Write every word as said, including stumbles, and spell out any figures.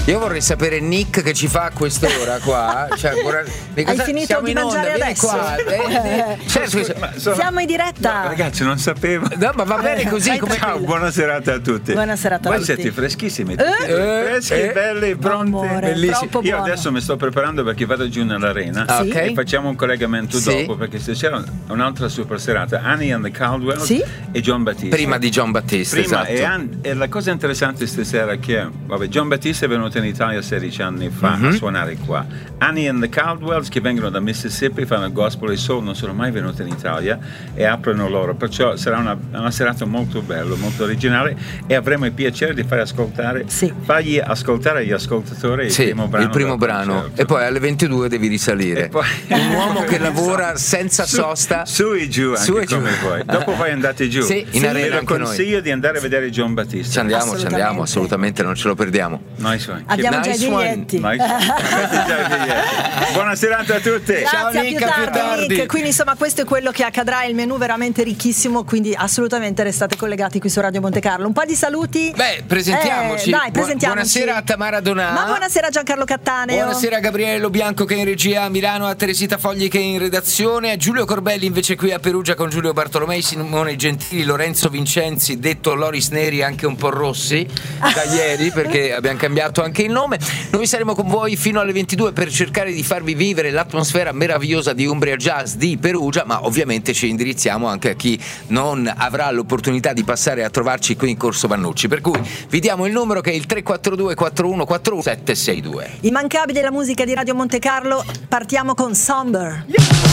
Io vorrei sapere Nick che ci fa a quest'ora qua. Cioè, ora, Hai finito siamo di in onda, mangiare vieni adesso? qua. Eh, eh, certo, Scusa, ma sono- Siamo in diretta. No, ragazzi, non sapevo. no, ma va bene così. Vai Come... Ciao, buona serata a tutti. Buona serata a Voi tutti. siete freschissimi, Eh? freschi, Eh? belli, pronti. Amore, Bellissimo. troppo Io buono. adesso mi sto preparando perché vado giù nell'arena Ah, ok. e facciamo un collegamento Sì. dopo, perché stasera un'altra super serata. Annie and the Caldwell Sì. e John Battista. Prima di John Battista, Prima, esatto. e, an- e la cosa interessante stasera è che vabbè, John Battista è venuto in Italia sedici anni fa Mhm. a suonare qua. Annie and the Caldwells, che vengono da Mississippi, fanno gospel e soul, non sono mai venuti in Italia e aprono loro, perciò sarà una, una serata molto bella, molto originale, e avremo il piacere di fare ascoltare, Sì. fargli ascoltare agli ascoltatori il Sì, primo brano, il primo del brano. concerto. E poi alle ventidue devi risalire. E poi- Un uomo che lavora senza Su- sosta. su e giù, anche Su e giù. come voi. Dopo voi andate giù. Sì, in Vi arena anche noi. consiglio di andare a vedere John Battista. Ci andiamo, ci Assolutamente. andiamo, assolutamente, non ce lo perdiamo. Nice one. Abbiamo Nice già i one. biglietti. Nice one. Avete già i biglietti. Buona serata a tutti. Ciao, Grazie, a Nick, più a più tardi, tardi. Nick. Quindi insomma questo è quello che accadrà, il menù veramente ricchissimo, quindi assolutamente restate collegati qui su Radio Monte Carlo. Un po' di saluti. Beh, presentiamoci. Eh, dai, Bu- presentiamoci. Buonasera a Tamara Donà. Ma buonasera Giancarlo Cattaneo. Buonasera a Gabriele Lo Bianco che è in regia a Milano, a Teresita Fogli che è in redazione, a Giulio Corbelli invece qui a Perugia con Giulio Bartolomei, Simone Gentili, Lorenzo Vincenzi, detto Loris Neri, anche un po' rossi da ieri perché abbiamo cambiato anche il nome. Noi saremo con voi fino alle ventidue per cercare di farvi vivere l'atmosfera meravigliosa di Umbria Jazz di Perugia, ma ovviamente ci indirizziamo anche a chi non avrà l'opportunità di passare a trovarci qui in Corso Vannucci, per cui vi diamo il numero che è il tre quattro due quattro uno quattro uno sette sei due. Immancabile la musica di Radio Monte Carlo, partiamo con Somber.